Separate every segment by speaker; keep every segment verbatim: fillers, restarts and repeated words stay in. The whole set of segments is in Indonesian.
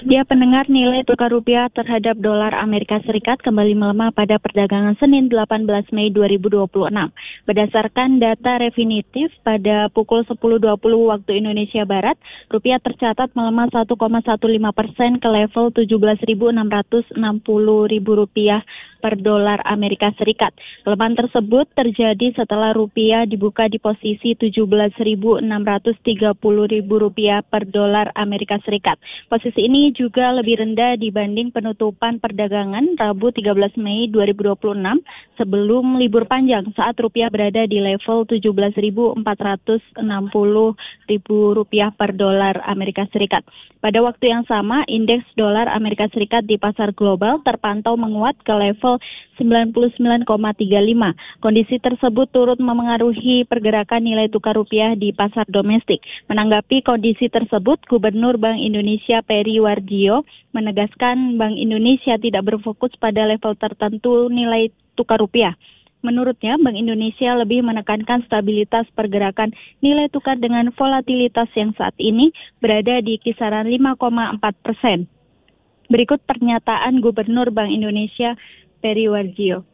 Speaker 1: Ya, pendengar, nilai tukar rupiah terhadap dolar Amerika Serikat kembali melemah pada perdagangan Senin delapan belas Mei dua ribu dua puluh enam. Berdasarkan data definitif pada pukul sepuluh dua puluh waktu Indonesia Barat, rupiah tercatat melemah satu koma satu lima persen ke level tujuh belas ribu enam ratus enam puluh ribu rupiah per dolar Amerika Serikat. Pelemahan tersebut terjadi setelah rupiah dibuka di posisi tujuh belas ribu enam ratus tiga puluh ribu rupiah per dolar Amerika Serikat. Posisi ini juga lebih rendah dibanding penutupan perdagangan Rabu tiga belas Mei dua ribu dua puluh enam sebelum libur panjang saat rupiah berada di level tujuh belas ribu empat ratus enam puluh ribu rupiah per dolar Amerika Serikat. Pada waktu yang sama, indeks dolar Amerika Serikat di pasar global terpantau menguat ke level sembilan puluh sembilan koma tiga lima. Kondisi tersebut turut memengaruhi pergerakan nilai tukar rupiah di pasar domestik. Menanggapi kondisi tersebut, Gubernur Bank Indonesia Peri Warjio menegaskan Bank Indonesia tidak berfokus pada level tertentu nilai tukar rupiah. Menurutnya, Bank Indonesia lebih menekankan stabilitas pergerakan nilai tukar dengan volatilitas yang saat ini berada di kisaran lima koma empat persen. Berikut pernyataan Gubernur Bank Indonesia Peri Warjio.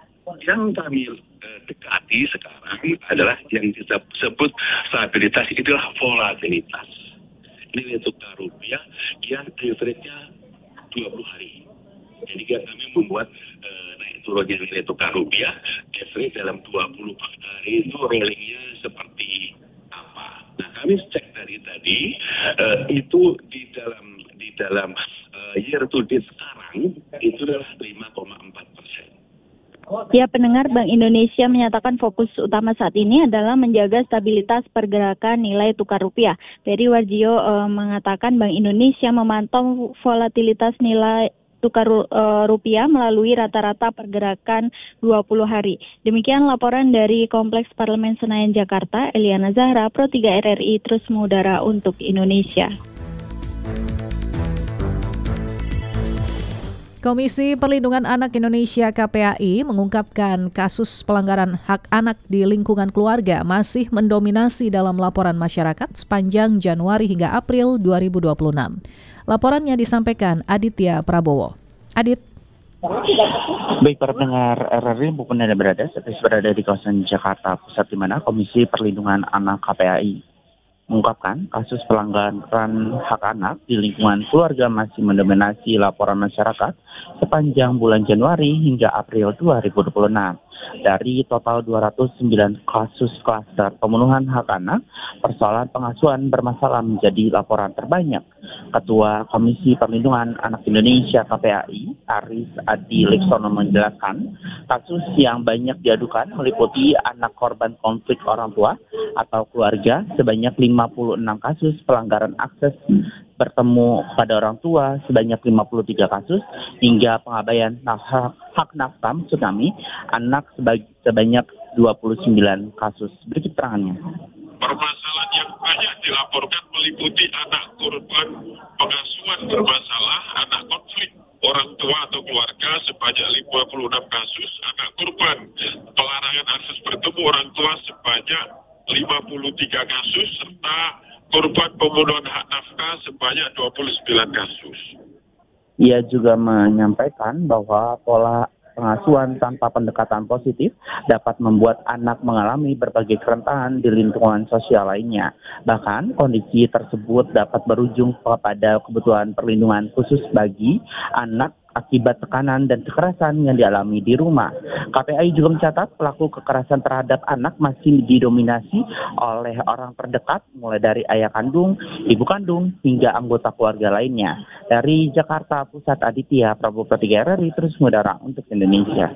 Speaker 2: Yang kami eh, dekati sekarang adalah yang kita sebut stabilitas, itulah volatilitas. Nilai tukar rupiah yang average-nya dua puluh hari. Jadi kami membuat eh, naik turunnya nilai tukar rupiah, average dalam dua puluh hari itu rollingnya seperti apa. Nah, kami cek dari tadi eh, itu di dalam di dalam eh, year to date sekarang itu adalah lima koma empat persen.
Speaker 1: Ya, pendengar, Bank Indonesia menyatakan fokus utama saat ini adalah menjaga stabilitas pergerakan nilai tukar rupiah. Peri Warjio eh, mengatakan Bank Indonesia memantau volatilitas nilai tukar uh, rupiah melalui rata-rata pergerakan dua puluh hari. Demikian laporan dari Kompleks Parlemen Senayan Jakarta, Eliana Zahra, Pro tiga R R I terus mengudara untuk Indonesia.
Speaker 3: Komisi Perlindungan Anak Indonesia K P A I mengungkapkan kasus pelanggaran hak anak di lingkungan keluarga masih mendominasi dalam laporan masyarakat sepanjang Januari hingga April dua ribu dua puluh enam. Laporannya disampaikan Aditya Prabowo. Adit.
Speaker 4: Baik, para pendengar R R I maupun Anda berada, saya berada di kawasan Jakarta Pusat, di mana Komisi Perlindungan Anak K P A I mengungkapkan kasus pelanggaran hak anak di lingkungan keluarga masih mendominasi laporan masyarakat sepanjang bulan Januari hingga April dua ribu dua puluh enam. Dari total dua ratus sembilan kasus klaster pembunuhan hak anak, persoalan pengasuhan bermasalah menjadi laporan terbanyak. Ketua Komisi Perlindungan Anak Indonesia K P A I, Aris Adi Leksono menjelaskan, kasus yang banyak diadukan meliputi anak korban konflik orang tua atau keluarga sebanyak lima puluh enam kasus, pelanggaran akses bertemu pada orang tua sebanyak lima puluh tiga kasus, hingga pengabaian hak, hak nafkah maksud kami anak sebag- sebanyak dua puluh sembilan kasus. Berikut keterangannya.
Speaker 5: Permasalahan yang banyak dilaporkan meliputi anak korban pengasuhan bermasalah, anak konflik orang tua atau keluarga sebanyak lima puluh enam kasus, anak korban pelarangan akses bertemu orang tua sebanyak lima puluh tiga kasus, serta korban pembunuhan hak nafkah sebanyak dua puluh sembilan kasus.
Speaker 4: Ia juga menyampaikan bahwa pola pengasuhan tanpa pendekatan positif dapat membuat anak mengalami berbagai kerentanan di lingkungan sosial lainnya. Bahkan kondisi tersebut dapat berujung kepada kebutuhan perlindungan khusus bagi anak akibat tekanan dan kekerasan yang dialami di rumah. K P A I juga mencatat pelaku kekerasan terhadap anak masih didominasi oleh orang terdekat, mulai dari ayah kandung, ibu kandung, hingga anggota keluarga lainnya. Dari Jakarta Pusat, Aditya Prabowo, Pro tiga R R I terus mengudara untuk Indonesia.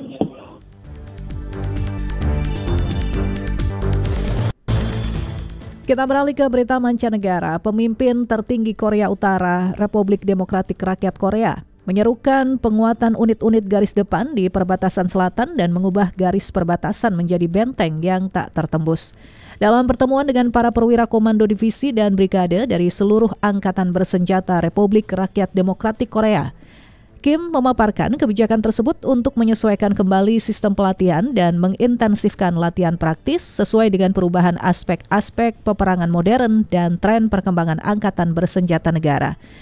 Speaker 3: Kita beralih ke berita mancanegara. Pemimpin tertinggi Korea Utara, Republik Demokratik Rakyat Korea, menyerukan penguatan unit-unit garis depan di perbatasan selatan dan mengubah garis perbatasan menjadi benteng yang tak tertembus. Dalam pertemuan dengan para perwira komando divisi dan brigade dari seluruh angkatan bersenjata Republik Rakyat Demokratik Korea, Kim memaparkan kebijakan tersebut untuk menyesuaikan kembali sistem pelatihan dan mengintensifkan latihan praktis sesuai dengan perubahan aspek-aspek peperangan modern dan tren perkembangan angkatan bersenjata negara.